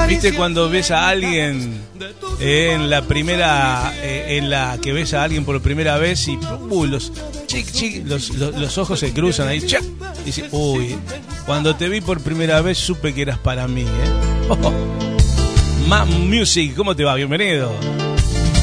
¿Viste cuando ves a alguien en la primera, en la que ves a alguien por primera vez y los ojos se cruzan ahí, ¡cha! Y dices, uy, cuando te vi por primera vez supe que eras para mí, Music, ¿cómo te va? Bienvenido.